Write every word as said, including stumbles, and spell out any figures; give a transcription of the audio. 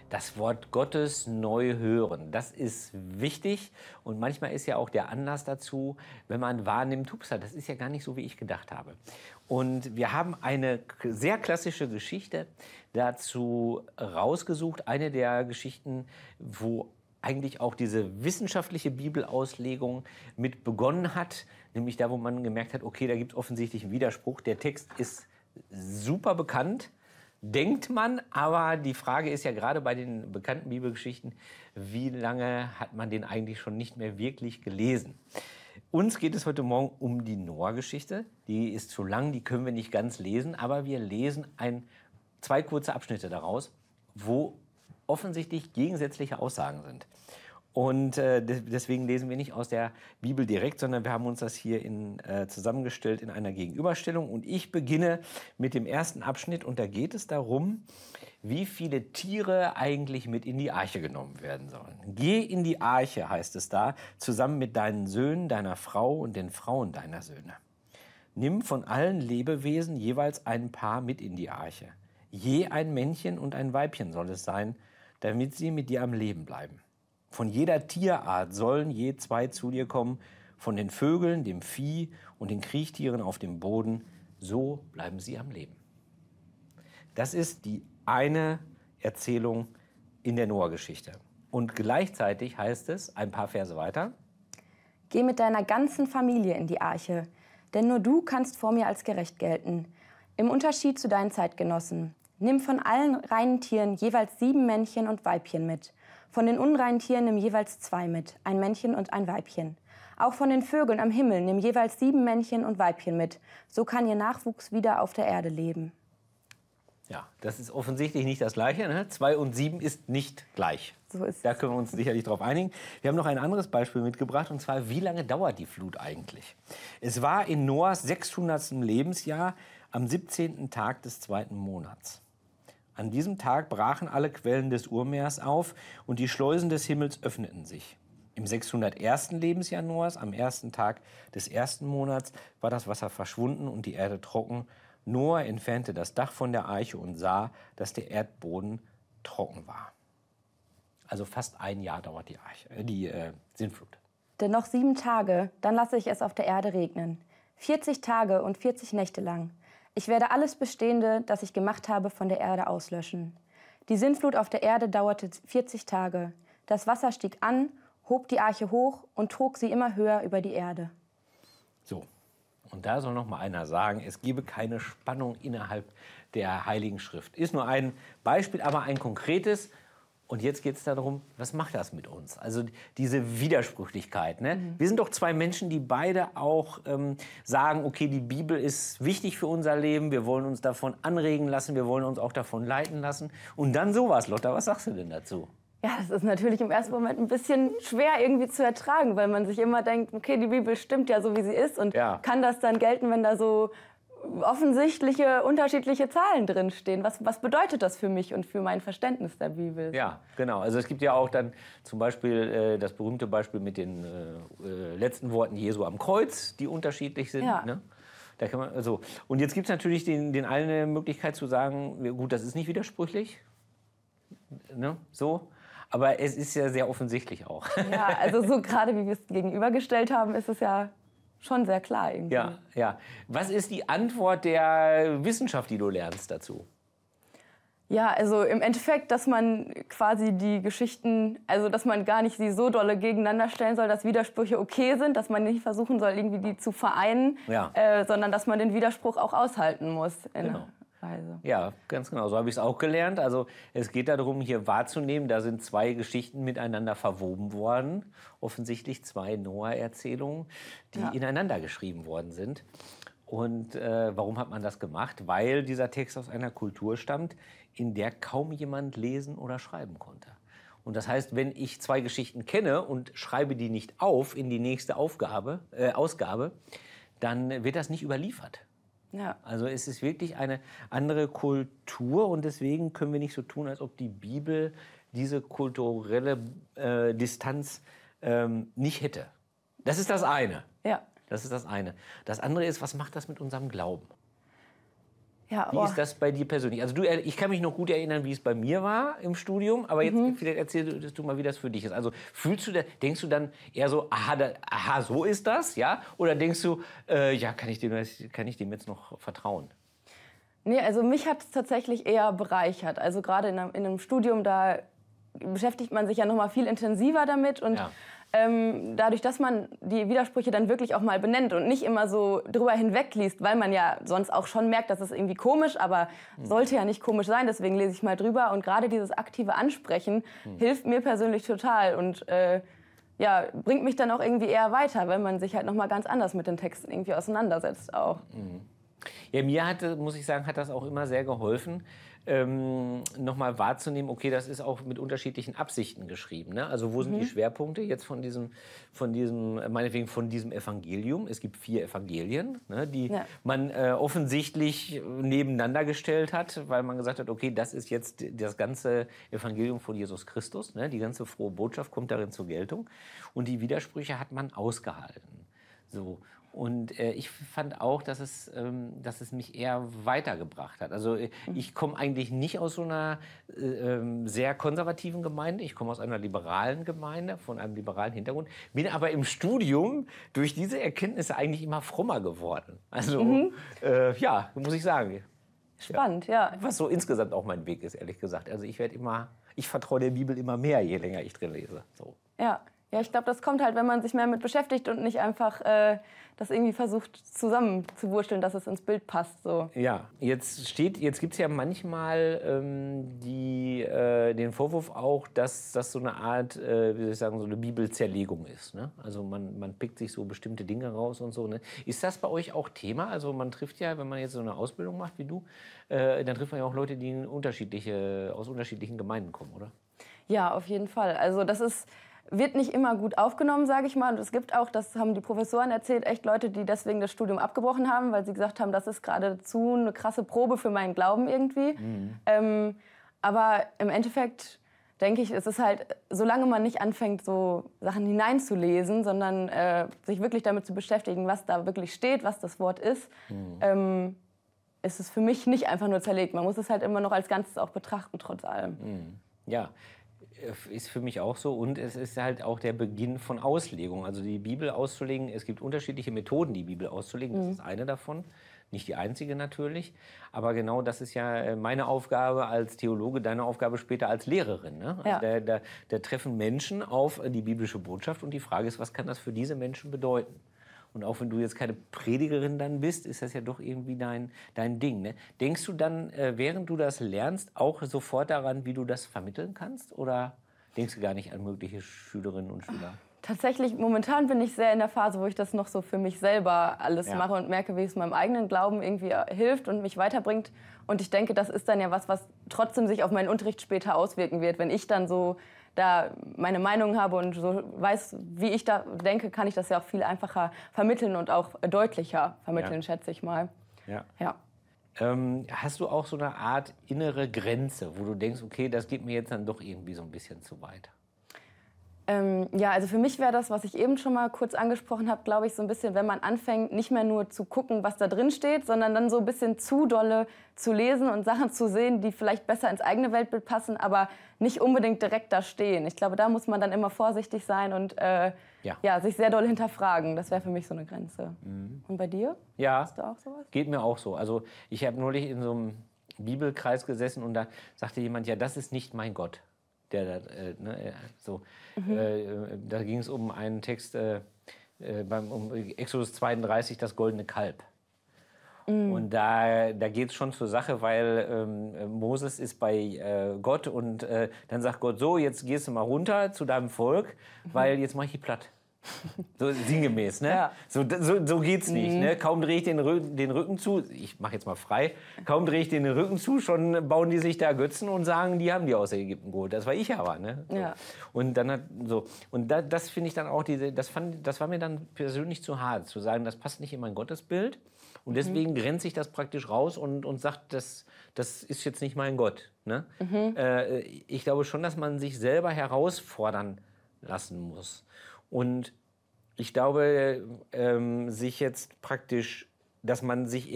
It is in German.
Das Wort Gottes neu hören, das ist wichtig und manchmal ist ja auch der Anlass dazu, wenn man wahrnimmt, hupsa, das ist ja gar nicht so, wie ich gedacht habe. Und wir haben eine sehr klassische Geschichte dazu rausgesucht, eine der Geschichten, wo eigentlich auch diese wissenschaftliche Bibelauslegung mit begonnen hat, nämlich da, wo man gemerkt hat, okay, da gibt es offensichtlich einen Widerspruch, der Text ist super bekannt, denkt man, aber die Frage ist ja gerade bei den bekannten Bibelgeschichten, wie lange hat man den eigentlich schon nicht mehr wirklich gelesen? Uns geht es heute Morgen um die Noah-Geschichte. Die ist zu lang, die können wir nicht ganz lesen, aber wir lesen ein, zwei kurze Abschnitte daraus, wo offensichtlich gegensätzliche Aussagen sind. Und äh, deswegen lesen wir nicht aus der Bibel direkt, sondern wir haben uns das hier in, äh, zusammengestellt in einer Gegenüberstellung. Und ich beginne mit dem ersten Abschnitt und da geht es darum, wie viele Tiere eigentlich mit in die Arche genommen werden sollen. Geh in die Arche, heißt es da, zusammen mit deinen Söhnen, deiner Frau und den Frauen deiner Söhne. Nimm von allen Lebewesen jeweils ein Paar mit in die Arche. Je ein Männchen und ein Weibchen soll es sein, damit sie mit dir am Leben bleiben. Von jeder Tierart sollen je zwei zu dir kommen, von den Vögeln, dem Vieh und den Kriechtieren auf dem Boden, so bleiben sie am Leben. Das ist die eine Erzählung in der Noah-Geschichte. Und gleichzeitig heißt es, ein paar Verse weiter, Geh mit deiner ganzen Familie in die Arche, denn nur du kannst vor mir als gerecht gelten. Im Unterschied zu deinen Zeitgenossen, nimm von allen reinen Tieren jeweils sieben Männchen und Weibchen mit. Von den unreinen Tieren nimm jeweils zwei mit, ein Männchen und ein Weibchen. Auch von den Vögeln am Himmel nimm jeweils sieben Männchen und Weibchen mit. So kann ihr Nachwuchs wieder auf der Erde leben. Ja, das ist offensichtlich nicht das Gleiche. Ne? Zwei und sieben ist nicht gleich. So ist da können wir uns sicherlich drauf einigen. Wir haben noch ein anderes Beispiel mitgebracht, und zwar, wie lange dauert die Flut eigentlich? Es war in Noahs sechshundertstem Lebensjahr am siebzehnten Tag des zweiten Monats. An diesem Tag brachen alle Quellen des Urmeers auf und die Schleusen des Himmels öffneten sich. Im sechshundertersten Lebensjahr Noahs, am ersten Tag des ersten Monats, war das Wasser verschwunden und die Erde trocken. Noah entfernte das Dach von der Arche und sah, dass der Erdboden trocken war. Also fast ein Jahr dauert die, Arche, äh, die äh, Sintflut. Denn noch sieben Tage, dann lasse ich es auf der Erde regnen. vierzig Tage und vierzig Nächte lang. Ich werde alles Bestehende, das ich gemacht habe, von der Erde auslöschen. Die Sintflut auf der Erde dauerte vierzig Tage. Das Wasser stieg an, hob die Arche hoch und trug sie immer höher über die Erde. So, und da soll noch mal einer sagen, es gebe keine Spannung innerhalb der Heiligen Schrift. Ist nur ein Beispiel, aber ein konkretes. Und jetzt geht es darum, was macht das mit uns? Also diese Widersprüchlichkeit. Ne? Mhm. Wir sind doch zwei Menschen, die beide auch ähm, sagen, okay, die Bibel ist wichtig für unser Leben, wir wollen uns davon anregen lassen, wir wollen uns auch davon leiten lassen. Und dann sowas, Lotta, was sagst du denn dazu? Ja, das ist natürlich im ersten Moment ein bisschen schwer irgendwie zu ertragen, weil man sich immer denkt, okay, die Bibel stimmt ja so, wie sie ist. Und ja. Kann das dann gelten, wenn da so offensichtliche, unterschiedliche Zahlen drinstehen? Was, was bedeutet das für mich und für mein Verständnis der Bibel? Ja, genau. Also es gibt ja auch dann zum Beispiel äh, das berühmte Beispiel mit den äh, letzten Worten Jesu am Kreuz, die unterschiedlich sind. Ja. Ne? Da kann man, also. Und jetzt gibt es natürlich den, den eine Möglichkeit zu sagen, gut, das ist nicht widersprüchlich. Ne? So. Aber es ist ja sehr offensichtlich auch. Ja, also so gerade wie wir es gegenübergestellt haben, ist es ja schon sehr klar irgendwie. Ja, ja. Was ist die Antwort der Wissenschaft, die du lernst dazu? Ja, also im Endeffekt, dass man quasi die Geschichten, also dass man gar nicht sie so dolle gegeneinander stellen soll, dass Widersprüche okay sind, dass man nicht versuchen soll, irgendwie die zu vereinen, ja. äh, sondern dass man den Widerspruch auch aushalten muss. In genau. Weise. Ja, ganz genau. So habe ich es auch gelernt. Also es geht darum, hier wahrzunehmen, da sind zwei Geschichten miteinander verwoben worden. Offensichtlich zwei Noah-Erzählungen, die ja. ineinander geschrieben worden sind. Und äh, warum hat man das gemacht? Weil dieser Text aus einer Kultur stammt, in der kaum jemand lesen oder schreiben konnte. Und das heißt, wenn ich zwei Geschichten kenne und schreibe die nicht auf in die nächste Aufgabe, äh, Ausgabe, dann wird das nicht überliefert. Ja. Also es ist wirklich eine andere Kultur und deswegen können wir nicht so tun, als ob die Bibel diese kulturelle äh, Distanz ähm, nicht hätte. Das ist das eine. Ja. Das ist das eine. Das andere ist, was macht das mit unserem Glauben? Ja, Wie oh. ist das bei dir persönlich? Also du, ich kann mich noch gut erinnern, wie es bei mir war im Studium, aber jetzt mhm. vielleicht erzählst du mal, wie das für dich ist. Also fühlst du, da, denkst du dann eher so, aha, da, aha, so ist das, ja? Oder denkst du, äh, ja, kann ich, dem, kann ich dem jetzt noch vertrauen? Nee, also mich hat es tatsächlich eher bereichert. Also gerade in einem, in einem Studium, da beschäftigt man sich ja noch mal viel intensiver damit und ja. Ähm, dadurch, dass man die Widersprüche dann wirklich auch mal benennt und nicht immer so drüber hinwegliest, weil man ja sonst auch schon merkt, dass es irgendwie komisch, aber mhm. sollte ja nicht komisch sein, deswegen lese ich mal drüber. Und gerade dieses aktive Ansprechen mhm. hilft mir persönlich total und äh, ja, bringt mich dann auch irgendwie eher weiter, weil man sich halt noch mal ganz anders mit den Texten irgendwie auseinandersetzt auch. Mhm. Ja, mir hat, muss ich sagen, hat das auch immer sehr geholfen, ähm, nochmal wahrzunehmen, okay, das ist auch mit unterschiedlichen Absichten geschrieben. Ne? Also wo sind mhm. die Schwerpunkte jetzt von diesem, von diesem, meinetwegen von diesem Evangelium? Es gibt vier Evangelien, ne, die ja. man äh, offensichtlich nebeneinander gestellt hat, weil man gesagt hat, okay, das ist jetzt das ganze Evangelium von Jesus Christus. Ne? Die ganze frohe Botschaft kommt darin zur Geltung. Und die Widersprüche hat man ausgehalten. So. Und äh, ich fand auch, dass es, ähm, dass es mich eher weitergebracht hat. Also äh, ich komme eigentlich nicht aus so einer äh, ähm, sehr konservativen Gemeinde. Ich komme aus einer liberalen Gemeinde, von einem liberalen Hintergrund. Bin aber im Studium durch diese Erkenntnisse eigentlich immer frommer geworden. Also mhm. äh, ja, muss ich sagen. Spannend, ja. ja. Was so insgesamt auch mein Weg ist, ehrlich gesagt. Also ich werde immer, ich vertraue der Bibel immer mehr, je länger ich drin lese. So. Ja. Ja, ich glaube, das kommt halt, wenn man sich mehr mit beschäftigt und nicht einfach äh, das irgendwie versucht zusammenzuwurschteln, dass es ins Bild passt. So. Ja, jetzt steht, jetzt gibt es ja manchmal ähm, die, äh, den Vorwurf auch, dass das so eine Art, äh, wie soll ich sagen, so eine Bibelzerlegung ist. Ne? Also man, man pickt sich so bestimmte Dinge raus und so. Ne? Ist das bei euch auch Thema? Also man trifft ja, wenn man jetzt so eine Ausbildung macht wie du, äh, dann trifft man ja auch Leute, die in unterschiedliche, aus unterschiedlichen Gemeinden kommen, oder? Ja, auf jeden Fall. Also das ist... wird nicht immer gut aufgenommen, sage ich mal. Und es gibt auch, das haben die Professoren erzählt, echt Leute, die deswegen das Studium abgebrochen haben, weil sie gesagt haben, das ist geradezu eine krasse Probe für meinen Glauben irgendwie. Mhm. Ähm, aber im Endeffekt denke ich, es ist halt, solange man nicht anfängt, so Sachen hineinzulesen, sondern äh, sich wirklich damit zu beschäftigen, was da wirklich steht, was das Wort ist, mhm. ähm, ist es für mich nicht einfach nur zerlegt. Man muss es halt immer noch als Ganzes auch betrachten, trotz allem. Mhm. Ja. Ist für mich auch so. Und es ist halt auch der Beginn von Auslegung. Also die Bibel auszulegen, es gibt unterschiedliche Methoden, die Bibel auszulegen. Das mhm. ist eine davon. Nicht die einzige natürlich. Aber genau das ist ja meine Aufgabe als Theologe, deine Aufgabe später als Lehrerin. Ne? Also ja. da, da, da treffen Menschen auf die biblische Botschaft. Und die Frage ist, was kann das für diese Menschen bedeuten? Und auch wenn du jetzt keine Predigerin dann bist, ist das ja doch irgendwie dein, dein Ding. Ne? Denkst du dann, äh, während du das lernst, auch sofort daran, wie du das vermitteln kannst? Oder denkst du gar nicht an mögliche Schülerinnen und Schüler? Tatsächlich, momentan bin ich sehr in der Phase, wo ich das noch so für mich selber alles ja. mache und merke, wie es meinem eigenen Glauben irgendwie hilft und mich weiterbringt. Und ich denke, das ist dann ja was, was trotzdem sich auf meinen Unterricht später auswirken wird. Wenn ich dann so da meine Meinung habe und so weiß, wie ich da denke, kann ich das ja auch viel einfacher vermitteln und auch deutlicher vermitteln, ja. schätze ich mal. Ja. Ja. Ähm, hast du auch so eine Art innere Grenze, wo du denkst, okay, das geht mir jetzt dann doch irgendwie so ein bisschen zu weit? Ähm, ja, also für mich wäre das, was ich eben schon mal kurz angesprochen habe, glaube ich, so ein bisschen, wenn man anfängt, nicht mehr nur zu gucken, was da drin steht, sondern dann so ein bisschen zu dolle zu lesen und Sachen zu sehen, die vielleicht besser ins eigene Weltbild passen, aber nicht unbedingt direkt da stehen. Ich glaube, da muss man dann immer vorsichtig sein und äh, ja. Ja, sich sehr doll hinterfragen. Das wäre für mich so eine Grenze. Mhm. Und bei dir? Ja, hast du auch sowas? Geht mir auch so. Also ich habe neulich in so einem Bibelkreis gesessen und da sagte jemand, ja, das ist nicht mein Gott. Der, äh, ne, so. Mhm. Äh, da ging es um einen Text, äh, beim, um Exodus zweiunddreißig, das goldene Kalb. Mhm. Und da, da geht es schon zur Sache, weil ähm, Moses ist bei äh, Gott und äh, dann sagt Gott so, jetzt gehst du mal runter zu deinem Volk, mhm. weil jetzt mache ich die platt. So sinngemäß, ne? Ja. So, so, so geht's nicht, mhm. ne? Kaum drehe ich den, Rü den Rücken zu, ich mache jetzt mal frei, kaum drehe ich den Rücken zu, schon bauen die sich da Götzen und sagen, die haben die aus Ägypten geholt. Das war ich aber, ne? So. Ja. Und dann hat so und da, das finde ich dann auch diese, das fand, das war mir dann persönlich zu hart, zu sagen, das passt nicht in mein Gottesbild und deswegen mhm. grenze ich das praktisch raus und und sagt, das das ist jetzt nicht mein Gott, ne? Mhm. Äh, ich glaube schon, dass man sich selber herausfordern lassen muss. Und ich glaube, ähm, sich jetzt praktisch, dass man sich